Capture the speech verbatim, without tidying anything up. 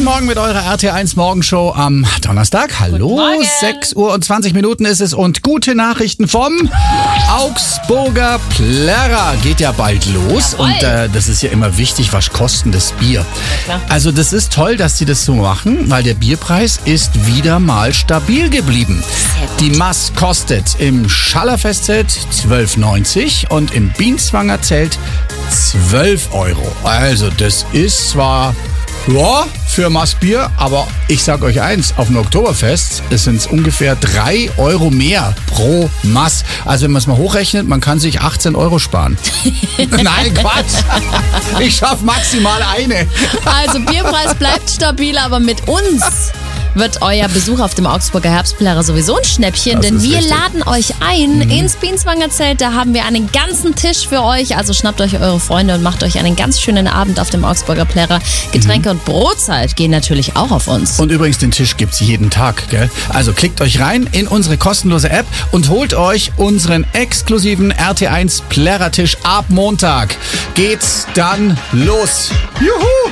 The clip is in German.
Guten Morgen mit eurer R T eins Morgenshow am Donnerstag. Hallo, sechs Uhr und zwanzig Minuten ist es und gute Nachrichten vom Augsburger Plärrer. Geht ja bald los. Jawohl. Und äh, das ist ja immer wichtig, was kostet das Bier? klar. Also das ist toll, dass sie das so machen, weil der Bierpreis ist wieder mal stabil geblieben. Die Maß kostet im Schallerfestzelt zwölf neunzig und im Bienswanger Zelt zwölf Euro. Also das ist zwar ja, für Maßbier, aber ich sag euch eins, auf dem Oktoberfest sind es ungefähr drei Euro mehr pro Maß. Also wenn man es mal hochrechnet, man kann sich achtzehn Euro sparen. Nein, Quatsch. Ich schaff maximal eine. Also Bierpreis bleibt stabil, aber mit uns wird euer Besuch auf dem Augsburger Herbstplärrer sowieso ein Schnäppchen, Das denn ist wir richtig. laden euch ein ins Bienswanger Zelt. Da haben wir einen ganzen Tisch für euch. Also schnappt euch eure Freunde und macht euch einen ganz schönen Abend auf dem Augsburger Plärrer. Getränke und Brotzeit gehen natürlich auch auf uns. Und übrigens, den Tisch gibt's jeden Tag, gell? Also klickt euch rein in unsere kostenlose App und holt euch unseren exklusiven R T eins Plärrer-Tisch ab Montag. Geht's dann los. Juhu!